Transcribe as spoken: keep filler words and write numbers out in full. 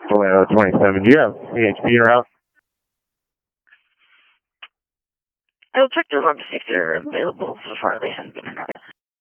Orlando twenty-seven, do you have C H P in your house? I'll check the room to see if they're available so far. They haven't been.